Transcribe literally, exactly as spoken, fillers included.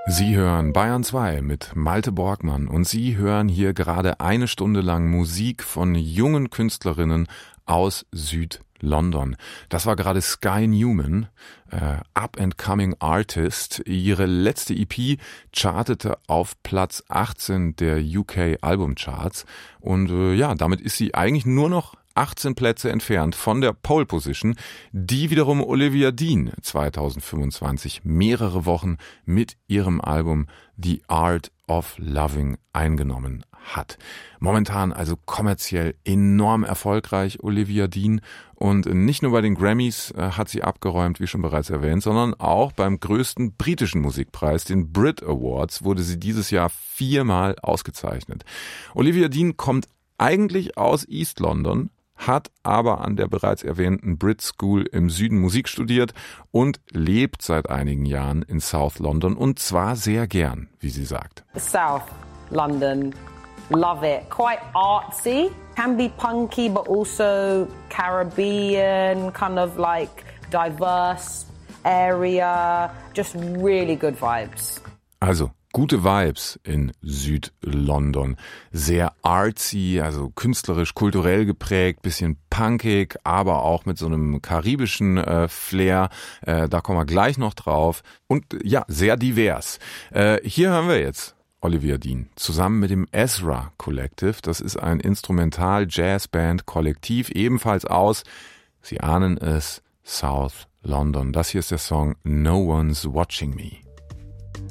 Sie hören Bayern zwei mit Malte Borgmann und Sie hören hier gerade eine Stunde lang Musik von jungen Künstlerinnen aus Süd-London. Das war gerade Sky Newman, äh, Up-and-Coming Artist. Ihre letzte E P chartete auf Platz achtzehn der U K Albumcharts und äh, ja, damit ist sie eigentlich nur noch achtzehn Plätze entfernt von der Pole Position, die wiederum Olivia Dean zwanzig fünfundzwanzig mehrere Wochen mit ihrem Album The Art of Loving eingenommen hat. Momentan also kommerziell enorm erfolgreich Olivia Dean und nicht nur bei den Grammys äh, hat sie abgeräumt, wie schon bereits erwähnt, sondern auch beim größten britischen Musikpreis, den Brit Awards, wurde sie dieses Jahr viermal ausgezeichnet. Olivia Dean kommt eigentlich aus East London, hat aber an der bereits erwähnten Brit School im Süden Musik studiert und lebt seit einigen Jahren in South London und zwar sehr gern, wie sie sagt. South London, love it. Quite artsy, can be punky but also Caribbean, kind of like diverse area, just really good vibes. Also gute Vibes in Süd-London. Sehr artsy, also künstlerisch, kulturell geprägt, bisschen punkig, aber auch mit so einem karibischen äh, Flair. Äh, da kommen wir gleich noch drauf. Und ja, sehr divers. Äh, hier hören wir jetzt Olivia Dean zusammen mit dem Ezra Collective. Das ist ein Instrumental-Jazzband-Kollektiv, ebenfalls aus, Sie ahnen es, South London. Das hier ist der Song No One's Watching Me.